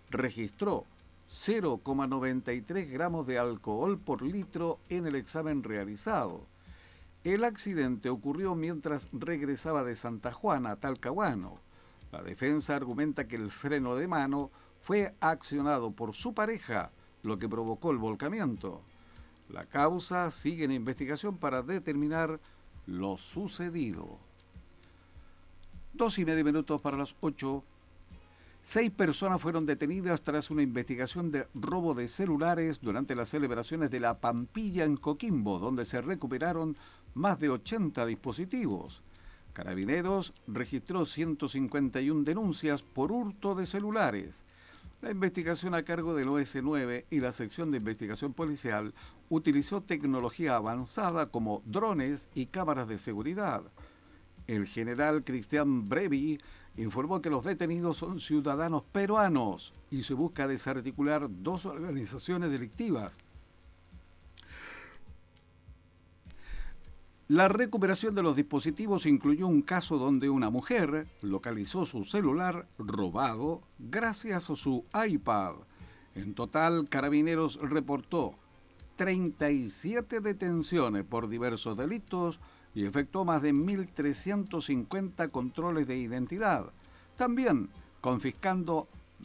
registró 0,93 gramos de alcohol por litro en el examen realizado. El accidente ocurrió mientras regresaba de Santa Juana a Talcahuano. La defensa argumenta que el freno de mano fue accionado por su pareja, lo que provocó el volcamiento. La causa sigue en investigación para determinar lo sucedido. 2:30 para las 8. 6 personas fueron detenidas tras una investigación de robo de celulares durante las celebraciones de la Pampilla en Coquimbo, donde se recuperaron más de 80 dispositivos. Carabineros registró 151 denuncias por hurto de celulares. La investigación a cargo del OS9 y la sección de investigación policial utilizó tecnología avanzada como drones y cámaras de seguridad. El general Cristian Brevi informó que los detenidos son ciudadanos peruanos y se busca desarticular 2 organizaciones delictivas. La recuperación de los dispositivos incluyó un caso donde una mujer localizó su celular robado gracias a su iPad. En total, Carabineros reportó 37 detenciones por diversos delitos y efectuó más de 1.350 controles de identidad. También confiscando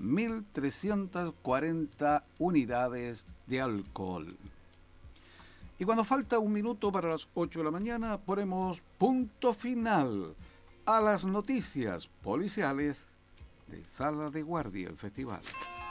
1.340 unidades de alcohol. Y cuando falta un minuto para las 8 de la mañana, ponemos punto final a las noticias policiales de Sala de Guardia, el festival.